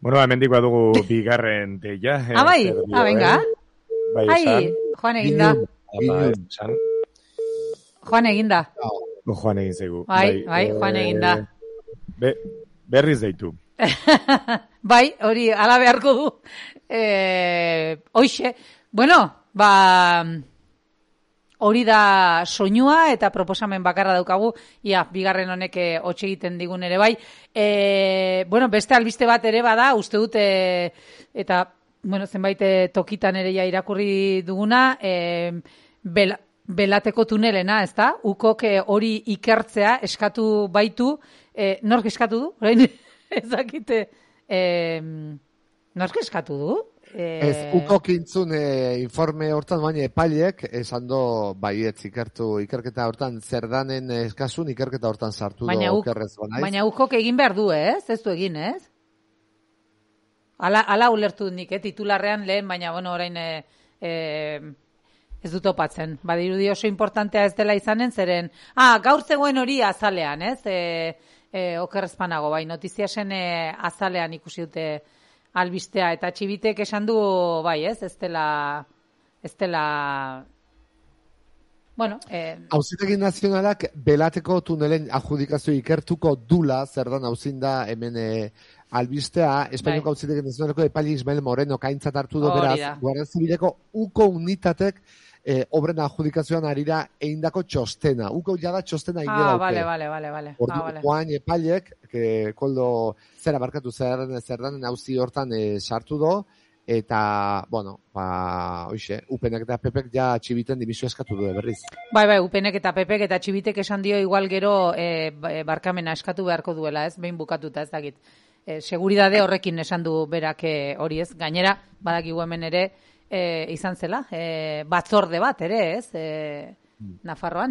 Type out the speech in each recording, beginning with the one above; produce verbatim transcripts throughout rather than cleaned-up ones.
Bueno, hemendik badugu bigarren deia. Ah, bai? Ah, venga. Bai, Ai, esan. Joan eginda. Bai, esan. Joan eginda. Joan egin zaigu. Bai, bai, Joan eginda. Be, berriz deitu. Bai, hori, ala beharko du. Eh, hoxe, bueno, ba... Hori da soinua eta proposamen bakarra daukagu, ia, bigarren honek hotxe egiten digun ere bai. E, bueno, beste albiste bat ere bada, uste dute, eta, bueno, zenbait tokitan ere ja irakurri duguna, e, bela, belateko tunelena, ez da? Ukok hori ikertzea eskatu baitu, e, nork eskatu du? Orain, ezakite, e, nork eskatu du? Ez, ukok intzun e, informe hortan, baina epaileek esan do baietz ikertu, ikerketa hortan zerdanen eskasun, ikerketa hortan sartu baina do uk, okerrez banaiz. Baina ukok egin behar du, ez? Ez du egin, ez? Ala, ala ulertu nik, eh? Titularrean lehen, baina, bueno, orain e, e, ez dut opatzen. Badirudi oso importantea ez dela izanen, zeren, ah, gaur zegoen hori azalean, ez? E, e, okerrezpanago, bai, notiziasen e, azalean ikusi dute albistea, eta Txibitek esan du, bai, ez, ez dela, ez dela, bueno... Eh... Auzitegi nazionalak belateko tunelen adjudikazio ikertuko dula, zer dan auzin da hemen eh, albistea, Espainiako bai. Auzitegi nazionaleko epaile Ismael Moreno kaintzat hartu du beraz, Guardia Zibileko uko unitatek eh, obren adjudikazioan arira eindako txostena. Uko jada txostena egin ah, dauke. Ah, bale, bale, bale. Ordu, ah, vale. Joan epailek, que, koldo zera barkatu zer, zerdanen auzi hortan eh, sartu do, eta, bueno, ba, oixe, Upenek eta Pepek ja Txibiten dimisio eskatu du berriz. Bai, bai, Upenek eta Pepek eta Txibitek esan dio igual gero eh, barkamena eskatu beharko duela, ez, behin bukatuta, ez dakit. Eh, seguridade horrekin esan du berak hori, ez, gainera, badakigu hemen ere, E, izan zela, e, batzorde bat ere, ez, e, Nafarroan.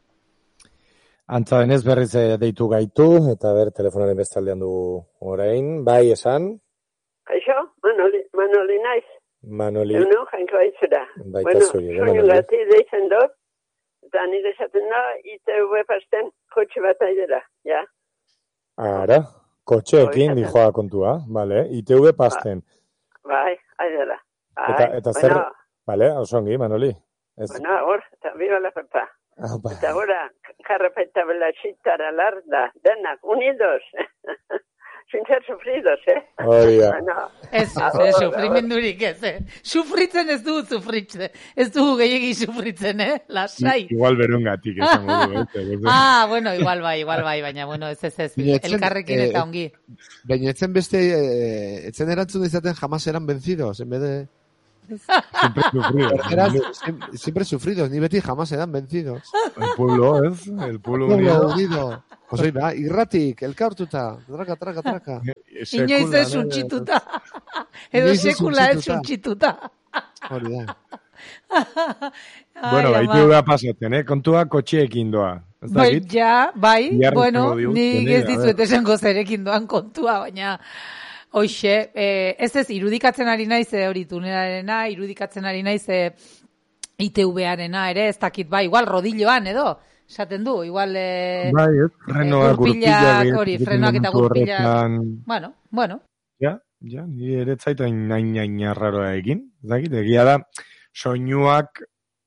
Antza denez berriz deitu gaitu, eta ber, telefonaren bestaldean du orain. Bai, esan? Kaixo, Manoli, Manoli naiz. Manoli. Euno, jainko baitzera. Baita bueno, zuri, soinu gati deitzen dut, eta nire esaten da, I T V pasten kotxe bat aidera, ja. Ara, kotxeekin dijoa kontua, vale, I T V pasten. Ba, bai, aidera. Eta, eta zer, bueno, vale, osongi, Manoli. Ez... Bueno, hor, eta biba la pepa. Ah, ba. Eta gora, karrapeta bela xitara larda, denak, unidos. Sin ser sufridos, eh? Hori da. Bueno, ez, ez, sufrimendurik ez, eh? Sufritzen ez du sufritzen. Ez du gehiagi sufritzen, eh? Lasai. Igual berungatik esango du. Ah, bueno, igual bai, igual bai, baina, bueno, ez, ez, ez. Elkarrekin eta ongi. Baina etzen beste, eh, etzen erantzun izaten jamás eran vencidos, en vez de... Siempre sufridos. Eras, siempre, siempre sufridos, ni beti jamás eran vencidos. El pueblo, ¿es? El pueblo unido. unido. unido. Josei, ba, irratik, elkartuta, traka, traka, traka. Inoiz ez suntxituta. Edo sekula ez suntxituta. Hori da. Bueno, baitu da pasatzen, eh? Kontua kotxeekin doa. Bai, ja, bai, bueno, ni ez dizuet esango zerekin doan kontua, baina... Hoxe, eh, ez ez, irudikatzen ari naiz hori tunelarena, irudikatzen ari naiz eh, I T V-arena ere, ez dakit, bai, igual rodilloan edo, esaten du, igual eh, bai, ez, frenoak, gurpilak, hori, frenoak eta gurpilak, bueno, bueno. Ja, ja, ni ere zaitain nain nain arraroa egin, ez dakit, egia da, soinuak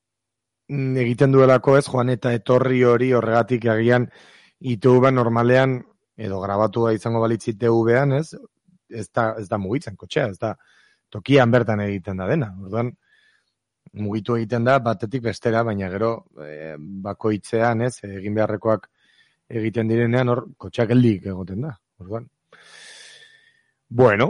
egiten duelako ez, joan eta etorri hori horregatik agian I T V normalean, edo grabatua izango balitz I T V-an, ez, ez da, ez da mugitzen kotxea, ez da tokian bertan egiten da dena. Orduan, mugitu egiten da batetik bestera, baina gero e, bakoitzean, ez, egin beharrekoak egiten direnean, hor, kotxeak geldik egoten da. Orduan. Bueno.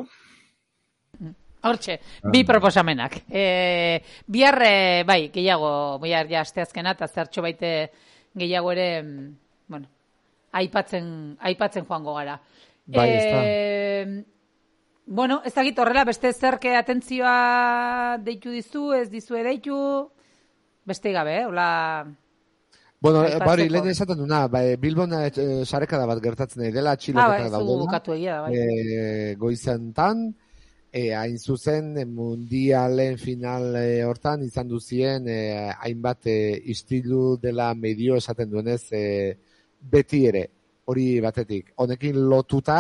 Hortxe, bi proposamenak. E, bihar, e, bai, gehiago, bihar ja asteazkena, eta zertxo baite gehiago ere, bueno, aipatzen, aipatzen joango gara. Bai, ez da. E, Bueno, ez dakit horrela, beste zerke atentzioa deitu dizu, ez dizue deitu, beste gabe, hola... Bueno, bari, lehen esaten duna, ba, Bilbon e, sarekada bat gertatzen nahi dela, txiloketak daudela. Ah, bai, bukatu egia da, bai. E, goizantan, e, hain zuzen, mundialen final e, hortan, izan duzien, e, hainbat e, istilu dela medio esaten duenez, e, beti ere, hori batetik. Honekin lotuta,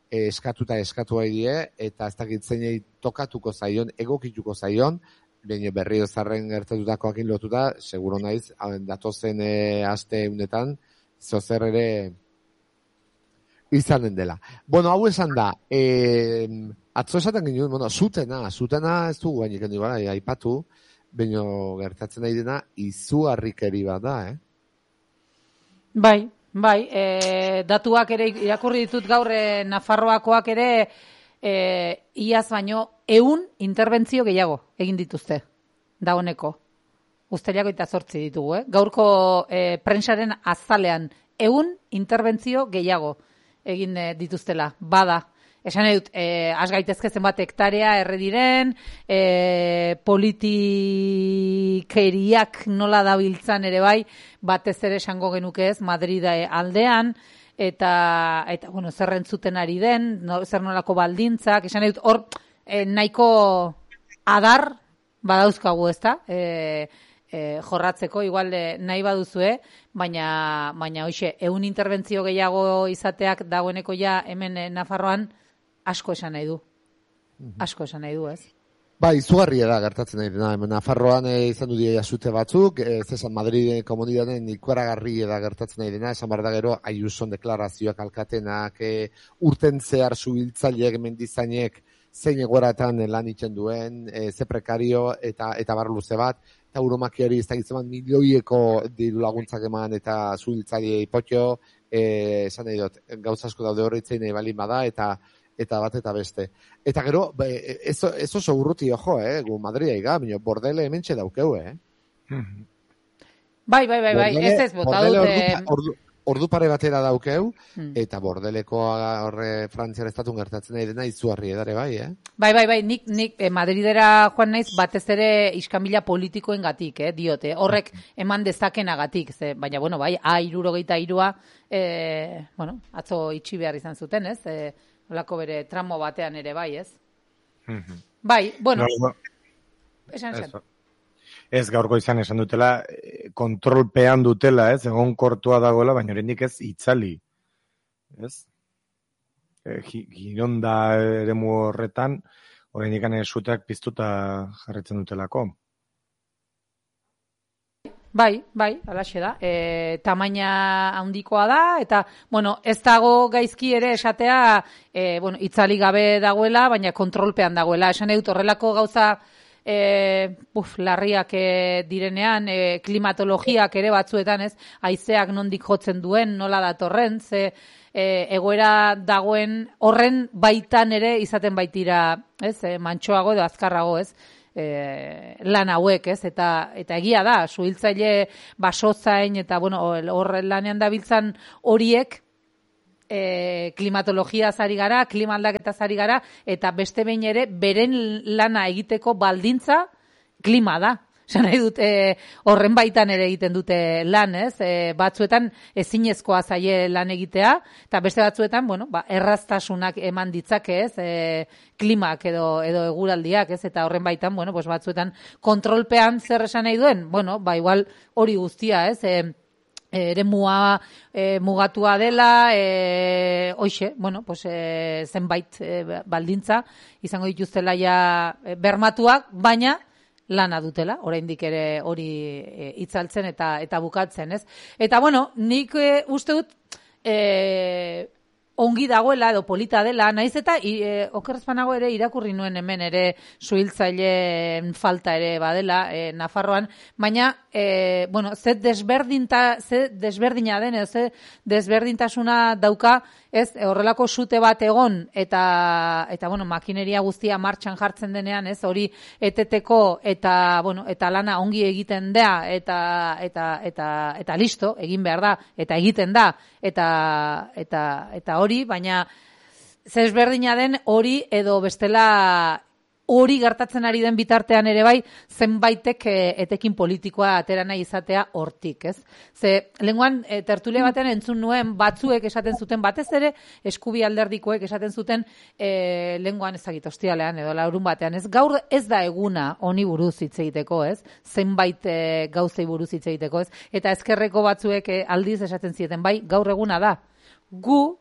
eskatuta eskatu die, eta ez dakit zeinei tokatuko zaion, egokituko zaion, baina berrio zarren gertatutakoakin lotuta, seguro naiz, datozen e, aste unetan, zozer ere izanen dela. Bueno, hau esan da, e, atzo esaten ginen, bueno, zutena, zutena ez dugu gainik handi bara, aipatu, baina gertatzen nahi dena, izugarrikeri bat da, eh? Bai, bai, e, datuak ere irakurri ditut gaur e, Nafarroakoak ere e, iaz baino ehun interbentzio gehiago egin dituzte, dagoneko. Uztailako eta zortzi ditugu, eh? Gaurko e, prensaren azalean ehun interbentzio gehiago egin e, dituztela, bada. Esan edut, e, az gaitezke zenbat hektarea erre diren, e, politikeriak nola dabiltzan ere bai, batez ere esango genuke ez, Madrid aldean, eta, eta bueno, zer entzuten ari den, no, zer nolako baldintzak, esan edut, hor, e, nahiko adar badauzkagu ezta, e, e, jorratzeko, igual e, nahi baduzue, baina, baina hoxe, ehun interbentzio gehiago izateak dagoeneko ja hemen e, Nafarroan, asko esan nahi du. Asko esan nahi du, ez? Ba, izugarria da gertatzen nahi dena. Nafarroan e, izan du dira jasute batzuk, ez esan Madrid komunidaden ikuaragarri da gertatzen nahi dena, esan behar da gero, Ayuson deklarazioak alkatenak, e, urten zehar zubiltzaileek, mendizainek, zein egoratan lan itzen duen, e, ze prekario eta eta bar luze bat, eta uromakiari ez da gizteman milioieko diru laguntzak eman eta zubiltzaile ipotio, e, esan nahi dut, gauzasko daude horretzen nahi balin bada, eta eta bat eta beste. Eta gero, ez, ez oso urruti, ojo, eh, gu Madria iga, bineo, bordele hemen txe daukeu, eh? Bai, bai, bai, bai, ez ez bota dute... Ordu, ordu, ordu pare batera daukeu, hmm. eta bordeleko horre Frantziar estatun gertatzen nahi dena izuarri edare bai, eh? Bai, bai, bai, nik, nik eh, Madridera joan naiz batez ere iskanbila politikoen gatik, eh, diote, horrek eman dezakenagatik, ze, baina, bueno, bai, a irurogeita irua, eh, bueno, atzo itxi behar izan zuten, ez, eh, olako bere tramo batean ere bai, ez? Mm-hmm. Bai, bueno, no, esan zen. Ez gaurko izan esan dutela, kontrolpean dutela, ez? Egon kortua dagoela, baina oraindik ez itzali. Ez? E, Gironda eremu horretan, oraindik ane suteak piztuta jarritzen dutelako. Bai, bai, alaxe da. E, tamaina handikoa da, eta, bueno, ez dago gaizki ere esatea, e, bueno, itzali gabe dagoela, baina kontrolpean dagoela. Esan edut horrelako gauza e, uf, larriak e, direnean, e, klimatologiak ere batzuetan, ez, haizeak nondik jotzen duen, nola datorren, ze e, egoera dagoen horren baitan ere izaten baitira, ez, e, mantxoago edo azkarrago, ez, E, lan hauek, ez, eta eta egia da, suhiltzaile basozain eta bueno, hor lanean dabiltzan horiek e, klimatologia zari gara, klima aldaketa zari gara, eta beste behin ere beren lana egiteko baldintza klima da. Esan nahi dut, e, horren baitan ere egiten dute lan, ez? E, batzuetan ezinezkoa zaie lan egitea, eta beste batzuetan, bueno, ba, erraztasunak eman ditzake, ez? E, klimak edo edo eguraldiak, ez? Eta horren baitan, bueno, pues batzuetan kontrolpean zer esan nahi duen, bueno, ba igual hori guztia, ez? E, ere mua e, mugatua dela, e, hoxe, bueno, pues, e, zenbait e, baldintza izango dituztela ja e, bermatuak, baina lana dutela, oraindik ere hori e, itzaltzen eta eta bukatzen, ez? Eta bueno, nik e, uste dut e, ongi dagoela edo polita dela, naiz eta e, okerrezpanago ere irakurri nuen hemen ere suhiltzaileen falta ere badela e, Nafarroan, baina e, bueno, ze desberdinta, ze desberdina den edo ze desberdintasuna dauka, ez, horrelako sute bat egon eta eta bueno, makineria guztia martxan jartzen denean, ez, hori eteteko eta bueno, eta lana ongi egiten da eta eta eta eta listo, egin behar da eta egiten da eta eta eta hori, baina zesberdina den hori edo bestela hori gertatzen ari den bitartean ere bai, zenbaitek e, etekin politikoa atera nahi izatea hortik, ez? Ze, lenguan, e, tertulia batean entzun nuen batzuek esaten zuten, batez ere, eskubi alderdikoek esaten zuten e, lenguan ezagit ostialean edo laurun batean, ez? Gaur ez da eguna honi buruz hitz egiteko, ez? Zenbait e, gauzei buruz hitz egiteko, ez? Eta ezkerreko batzuek e, aldiz esaten zieten, bai, gaur eguna da. Gu,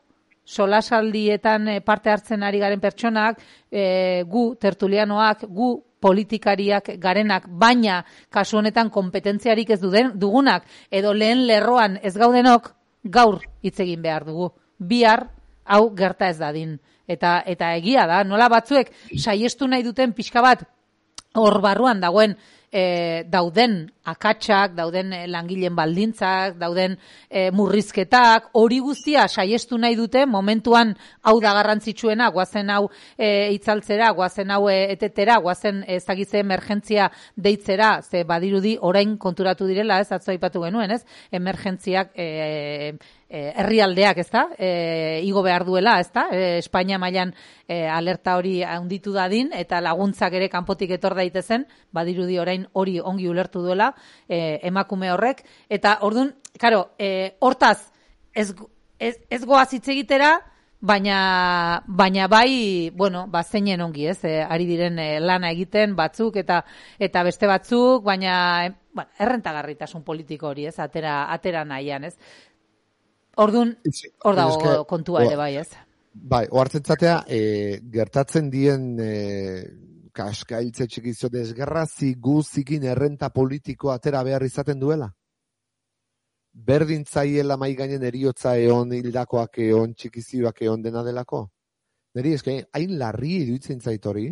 solasaldietan parte hartzen ari garen pertsonak, e, gu tertulianoak, gu politikariak garenak, baina kasu honetan kompetentziarik ez duden, dugunak, edo lehen lerroan ez gaudenok, gaur hitz egin behar dugu. Bihar hau gerta ez dadin. Eta, eta egia da, nola batzuek saiestu nahi duten pixka bat hor barruan dagoen e, dauden akatsak, dauden e, langileen baldintzak, dauden e, murrizketak, hori guztia saiestu nahi dute, momentuan hau da garrantzitsuena, guazen hau e, itzaltzera, guazen hau e, etetera, guazen ezagitze emergentzia deitzera, ze badirudi orain konturatu direla, ez, atzo aipatu genuen, ez, emergentziak e, E, herrialdeak, ezta? E, igo behar duela, ezta? E, Espainia mailan e, alerta hori handitu dadin eta laguntzak ere kanpotik etor daitezen, badirudi orain hori ongi ulertu duela e, emakume horrek eta ordun, claro, e, hortaz ez ez, ez goaz hitz egitera, baina baina bai, bueno, ba zeinen ongi, ez? E, ari diren e, lana egiten batzuk eta eta beste batzuk, baina e, bueno, errentagarritasun politiko hori, ez? Atera atera nahian, ez? Orduan, hor dago eske, kontua ere bai, ez? Bai, ohartzentzatea, e, gertatzen dien e, kaskailtze txikizo desgarrazi guzikin errenta politiko atera behar izaten duela? Berdin zaiela mai gainen eriotza eon hildakoak eon txikizioak eon dena delako? Neri, eske, hain larri iruditzen zaitori?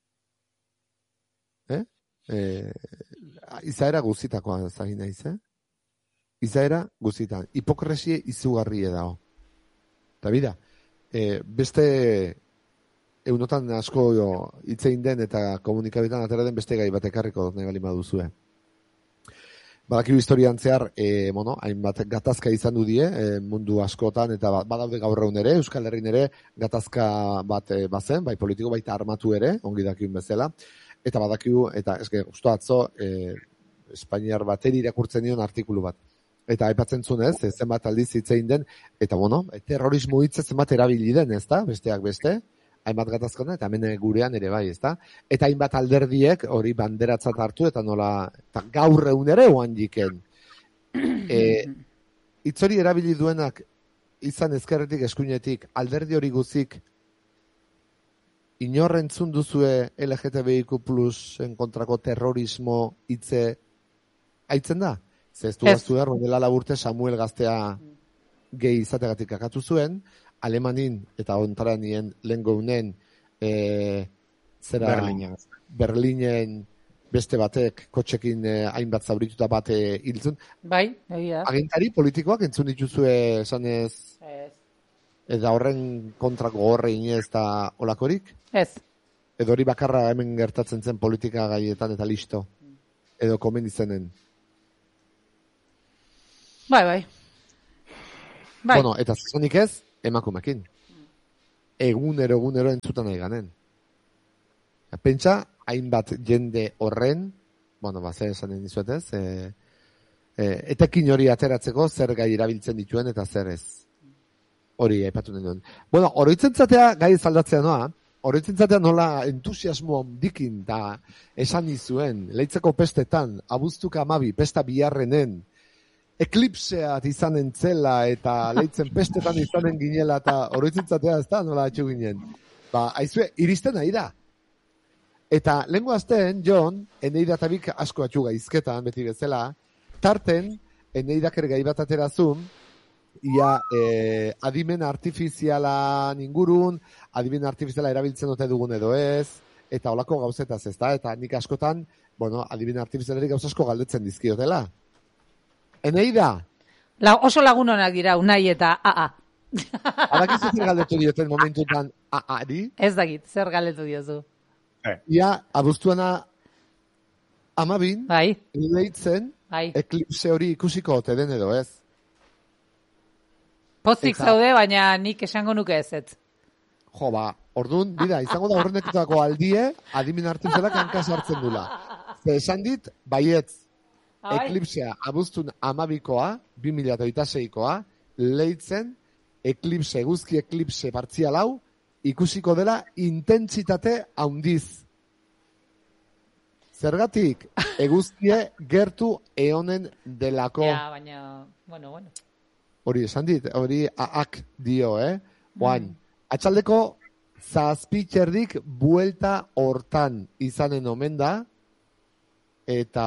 Eh? E, izaera guzitakoa zain naiz, eh? Izaera guzitan. Hipokresie izugarrie dago. Eta bida, e, beste eunotan asko hitzein den eta komunikabitan atera den beste gai bat ekarriko nahi bali baduzue. Badakigu historian zehar, e, bueno, hainbat gatazka izan du die, e, mundu askotan, eta badaude gaur egun ere, Euskal Herrin ere, gatazka bat e, bazen, bai politiko baita armatu ere, ongi dakien bezala, eta badakigu, eta eske, usto atzo, e, Espainiar bateri irakurtzen dion artikulu bat. Eta aipatzen zunez, zenbat aldiz hitzein den, eta bueno, terrorismo hitza zenbat erabili den, ezta? Besteak beste, hainbat gatazkona, eta hemen gurean ere bai, ezta? Eta hainbat alderdiek hori banderatzat hartu, eta nola, eta gaur egun ere oan jiken. E, Itzori erabili duenak, izan ezkerretik eskuinetik, alderdi hori guzik, inorrentzun duzue L G T B I Q plus en kontrako terrorismo hitze aitzen da? Zeztu gaztu behar, dela laburte Samuel Gaztea gehi izategatik kakatu zuen, Alemanin eta ontaranien lehen gaunen e, zera Berlinen. Berlinen beste batek kotxekin e, hainbat zaurituta bate hiltzun. Bai, egia. Agintari politikoak entzun dituzue esanez eta horren kontrako horre inez eta olakorik? Ez. Edo hori bakarra hemen gertatzen zen politika gaietan eta listo. Edo komen izenen. Bai, bai. Bai. Bueno, eta zezanik ez, emakumekin. Egunero, egunero entzutan nahi ganen. Pentsa, hainbat jende horren, bueno, ba, zer esanen dizuetez, e, e, etekin hori ateratzeko zer gai erabiltzen dituen eta zer ez. Hori aipatu nahi duen. Bueno, oroitzen zatea gai zaldatzea noa, oroitzen zatea nola entusiasmo handikin da esan izuen, leitzeko pestetan, abuztuka amabi, pesta biharrenen, eklipseat izanen zela eta leitzen pestetan izanen ginela eta oroitzen zatea ez da, nola atxu ginen. Ba, aizue, iristen nahi da. Eta lehenko azten, Jon, eneida tabik asko atxu gaizketan, beti bezala, tarten, eneidak ere gai bat aterazun, ia e, adimen artifizialan ingurun, adimen artifiziala erabiltzen dute dugun edo ez, eta holako gauzetaz ez da, eta nik askotan, bueno, adimen artifizialeri gauz asko galdetzen dizkiotela. Eneida? La, oso lagun honak dira, Unai eta A A. Adakizu zer galdetu dioten momentutan A A-ri? Ez dakit, zer galdetu diozu. Ia, abuztuana amabin, bai. Leitzen, bai. Eklipse hori ikusiko ote den edo ez. Pozik eta... zaude, baina nik esango nuke ez ez. Jo, ba, orduan, bida, izango da horrenetutako aldie, adimen artifizialak hanka sartzen dula. Ze esan dit, baietz, Eklipsea abuztun amabikoa, bi mila hogeita seikoa, leitzen, eklipse, guzki eklipse partzial hau, ikusiko dela intentsitate handiz. Zergatik, eguzkie gertu eonen delako. Ja, baina, bueno, bueno. Hori esan dit, hori aak dio, eh? Oain, atxaldeko zazpitxerdik buelta hortan izanen omen da, eta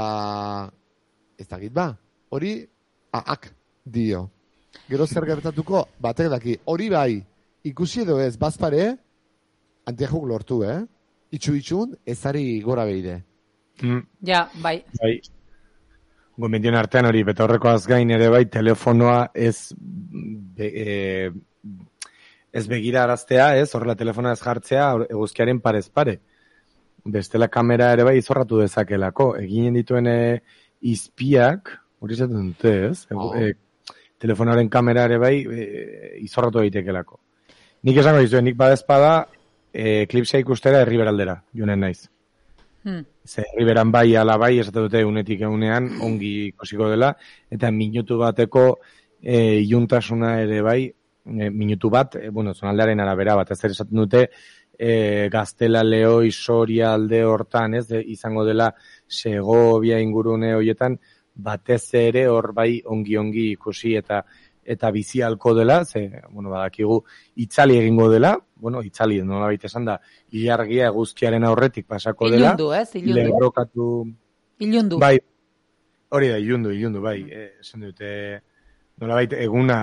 ez dakit ba, hori aak dio. Gero zer gertatuko, batek daki, hori bai, ikusi edo ez, bazpare, antiajuk lortu, eh? Itxu-itxun, ezari gora behide. Mm. Ja, bai. Bai. Gomendien artean hori, beta horrekoaz gain ere bai, telefonoa ez be, e, ez begira araztea, ez, horrela telefonoa ez jartzea, eguzkiaren parez pare. Bestela kamera ere bai izorratu dezakelako. Eginen dituen e, izpiak, hori zaten dute, ez? Oh. E, telefonoaren kamera ere bai e, izorratu daitekelako. Nik esango dizuen, nik badezpada e, klipsia ikustera herriberaldera, joanen naiz. Hmm. Ze herriberan bai ala bai, esate dute unetik egunean, ongi ikusiko dela, eta minutu bateko e, iuntasuna ere bai, e, minutu bat, e, bueno, zonaldearen arabera bat, ez ere esaten dute, e, Gaztela, Leoi, Soria alde hortan, ez, de, izango dela Segovia ingurune horietan, batez ere hor bai ongi-ongi ikusi eta eta bizi halko dela, ze, bueno, badakigu itzali egingo dela, bueno, itzali, nola baita esan da, ilargia eguzkiaren aurretik pasako dela. Ilundu, ez? Ilundu. Lerrokatu... Ilundu. Bai, hori da, ilundu, ilundu, bai. Mm. Esan dute, nola baita eguna,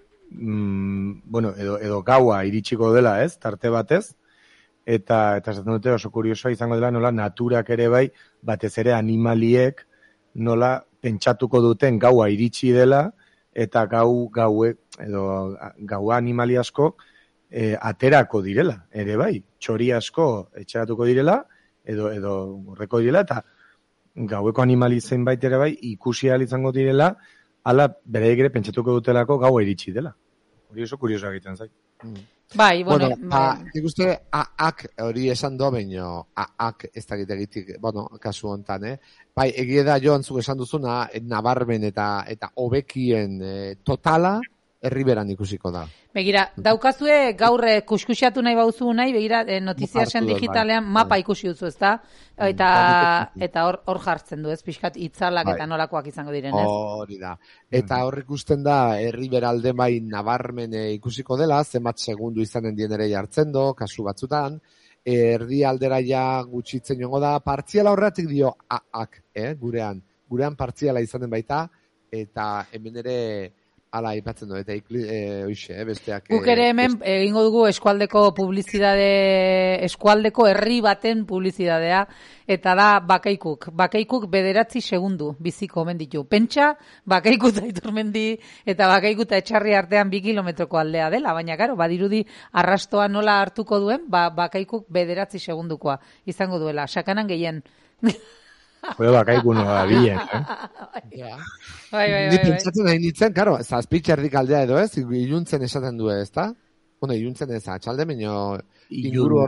mm, bueno, edo, edo gaua iritsiko dela, ez? Tarte batez. Eta, eta esaten dute oso kuriosoa izango dela, nola naturak ere bai, batez ere animaliek, nola pentsatuko duten gaua iritsi dela, eta gau gaue edo gaua animali asko e, aterako direla ere bai, txori asko etxeratuko direla edo edo horreko direla eta gaueko animali zenbait ere bai ikusi ahal izango direla hala beraiek ere pentsatuko dutelako gaua iritsi dela. Hori oso kuriosoa egiten zait. Mm. Bai, bueno, bueno ba, nik uste aak hori esan do baino aak ez dakit egitik, bueno, kasu hontan, eh? Bai, egie da Joan zuk esan duzuna, nabarmen eta eta hobekien e, totala herriberan ikusiko da. Begira, daukazue gaur kuskusiatu nahi bauzu nahi, begira, e, notiziasen digitalean bai, mapa bai. Ikusi duzu, ezta? Eta eta hor hor jartzen du, ez? Pixkat itzalak bai. Eta nolakoak izango diren, ez? Hori da. Eta hor ikusten da herriberalde bai nabarmen e, ikusiko dela, zenbat segundu izanen dien ere jartzen do, kasu batzutan, erdi aldera ja gutxitzen joango da, partziala horretik dio aak, eh, gurean. Gurean partziala izanen baita, eta hemen ere ala aipatzen du, eta ikli, e, oixe, eh, besteak... Guk ere hemen beste... egingo dugu eskualdeko publizidade, eskualdeko herri baten publizidadea, eta da Bakaikuk. Bakaikuk bederatzi segundu biziko omen ditu. Pentsa, Bakaikut Aiturmendi eta Bakaikut Etxarri artean bi kilometroko aldea dela, baina karo, badirudi arrastoa nola hartuko duen, ba, Bakaikuk bederatzi segundukoa izango duela, sakanan gehien. Joder, Bakaiku no da bien, eh? Ja. Bai, bai, Ni bai. pentsatzen nahi nintzen, karo, zazpitxerdik aldea edo ez, iluntzen esaten du ez, da? Bueno, iluntzen ez, atxalde, baino inguru